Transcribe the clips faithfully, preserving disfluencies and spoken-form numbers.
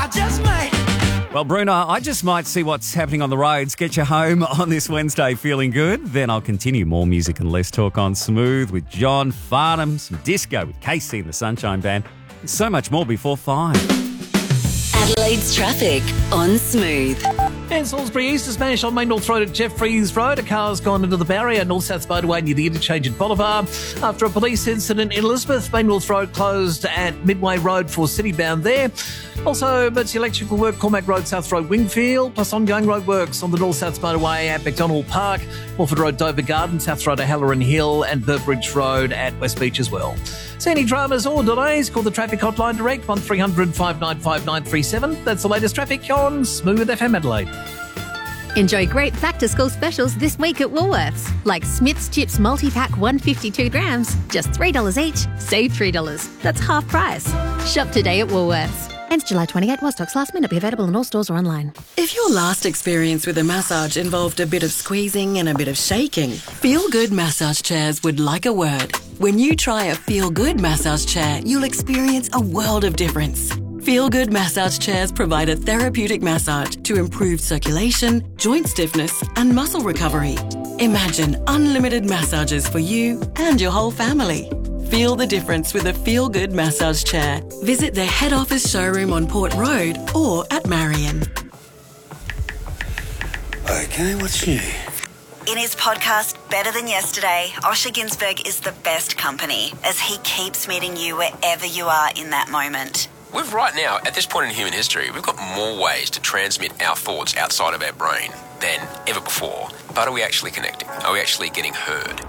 just might. Well, Bruno, I just might see what's happening on the roads. Get you home on this Wednesday feeling good. Then I'll continue more music and less talk on Smooth with John Farnham, some disco with Casey and the Sunshine Band, and so much more before five. Adelaide's traffic on Smooth. And Salisbury East is smashed on Main North Road at Jeffreys Road. A car's gone into the barrier. North-South motorway near the interchange at Bolivar. After a police incident in Elizabeth, Main North Road closed at Midway Road for city-bound there. Also, emergency electrical work, Cormac Road, South Road, Wingfield, plus ongoing road works on the North-South motorway at McDonald Park, Morford Road, Dover Garden, South Road at Halloran Hill, and Burbridge Road at West Beach as well. See any dramas or delays? Call the traffic hotline direct, one three hundred, five nine five, nine three seven. That's the latest traffic on Smooth F M Adelaide. Enjoy great back-to-school specials this week at Woolworths, like Smith's Chips multi-pack one hundred fifty-two grams, just three dollars each. Save three dollars. That's half price. Shop today at Woolworths. Ends July twenty-eighth. While stocks last, may not be available in all stores or online. If your last experience with a massage involved a bit of squeezing and a bit of shaking, Feel Good Massage Chairs would like a word. When you try a Feel Good massage chair, you'll experience a world of difference. Feel Good Massage Chairs provide a therapeutic massage to improve circulation, joint stiffness, and muscle recovery. Imagine unlimited massages for you and your whole family. Feel the difference with a Feel Good massage chair. Visit their head office showroom on Port Road or at Marion. Okay, what's new? In his podcast, Better Than Yesterday, Osher Ginsberg is the best company as he keeps meeting you wherever you are in that moment. We've right now, at this point in human history, we've got more ways to transmit our thoughts outside of our brain than ever before. But are we actually connecting? Are we actually getting heard?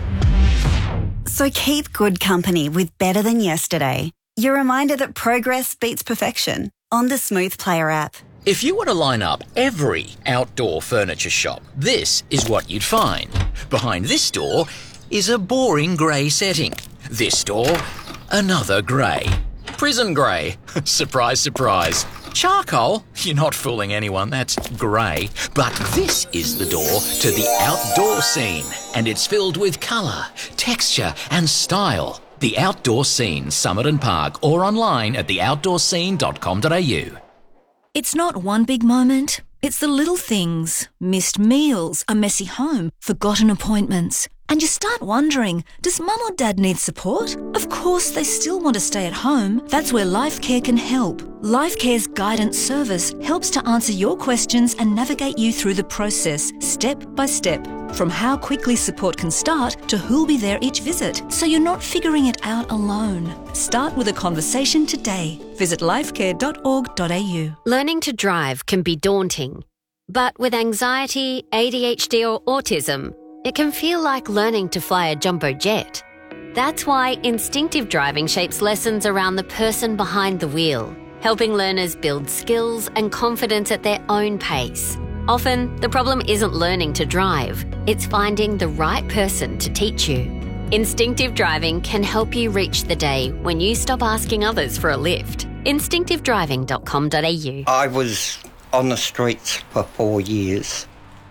So keep good company with Better Than Yesterday. Your reminder that progress beats perfection on the Smooth Player app. If you were to line up every outdoor furniture shop, this is what you'd find. Behind this door is a boring grey setting. This door, another grey. Prison grey. Surprise, surprise. Charcoal? You're not fooling anyone, that's grey. But this is the door to the outdoor scene, and it's filled with colour, texture and style. The Outdoor Scene, Summit and Park, or online at the outdoor scene dot com dot a u. It's not one big moment, it's the little things. Missed meals, a messy home, forgotten appointments. And you start wondering, does mum or dad need support? Of course they still want to stay at home. That's where LifeCare can help. LifeCare's guidance service helps to answer your questions and navigate you through the process, step by step. From how quickly support can start to who'll be there each visit, so you're not figuring it out alone. Start with a conversation today. Visit lifecare dot org dot a u. Learning to drive can be daunting. But with anxiety, A D H D or autism, it can feel like learning to fly a jumbo jet. That's why instinctive driving shapes lessons around the person behind the wheel, helping learners build skills and confidence at their own pace. Often, the problem isn't learning to drive, it's finding the right person to teach you. Instinctive driving can help you reach the day when you stop asking others for a lift. instinctive driving dot com dot a u. I was on the streets for four years.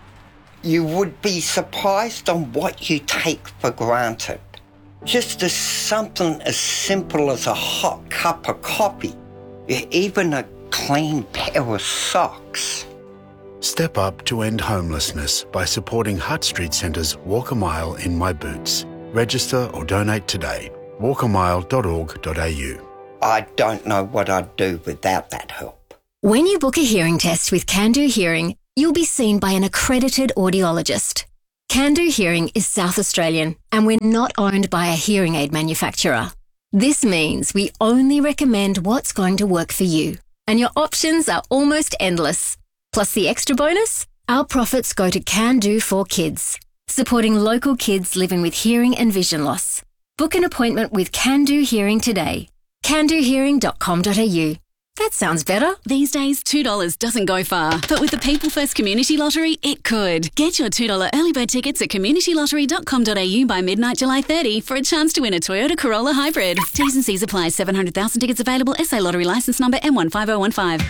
You would be surprised on what you take for granted. Just as something as simple as a hot cup of coffee, even a clean pair of socks. Step up to end homelessness by supporting Hutt Street Centre's Walk a Mile in My Boots. Register or donate today. walk a mile dot org dot a u. I don't know what I'd do without that help. When you book a hearing test with Can Do Hearing, you'll be seen by an accredited audiologist. Can Do Hearing is South Australian, and we're not owned by a hearing aid manufacturer. This means we only recommend what's going to work for you, and your options are almost endless. Plus the extra bonus, our profits go to Can Do for Kids, supporting local kids living with hearing and vision loss. Book an appointment with Can Do Hearing today. can do hearing dot com dot a u. That sounds better. These days, two dollars doesn't go far. But with the People First Community Lottery, it could. Get your two dollars early bird tickets at community lottery dot com dot a u by midnight July thirtieth for a chance to win a Toyota Corolla Hybrid. T's and C's apply. seven hundred thousand tickets available. S A Lottery licence number M one five zero one five.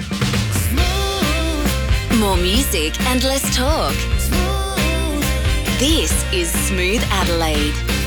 More music and less talk. This is Smooth Adelaide.